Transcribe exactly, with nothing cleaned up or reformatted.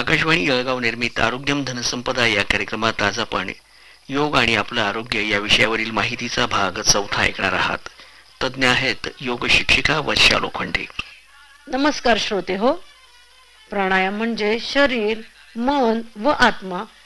आकाशवाणी जळगाव निर्मित आरोग्यम धनसंपदा या कार्यक्रमात आज आपण योग आणि आपलं आरोग्य या विषयावरील माहितीचा भाग चौथा ऐकणार आहात. तज्ज्ञ आहेत योग शिक्षिका वर्षा लोखंडे. नमस्कार श्रोते हो. प्राणायाम म्हणजे शरीर, मन व आत्मा